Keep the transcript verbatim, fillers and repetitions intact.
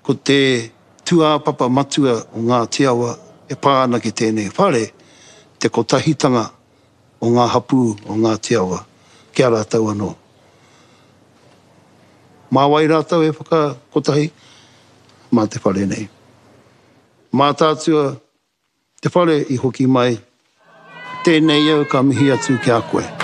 ko te tua papa matua o ngā te awa e pāna ki tēnei whare, te kotahitanga o ngā hapu o ngā te awa, kia rātau anō. Mā wai rātau e whaka kotahi, mā te whare nei. Mā tātua te whare i hoki mai, tēnei au ka mihi atu ki a koe.